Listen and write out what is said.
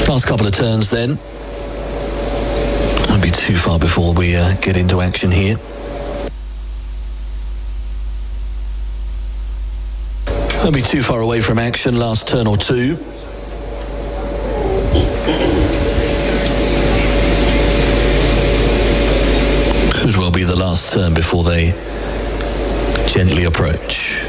Last couple of turns then. Won't be too far before we get into action here. Won't be too far away from action, last turn or two. Could well be the last turn before they gently approach.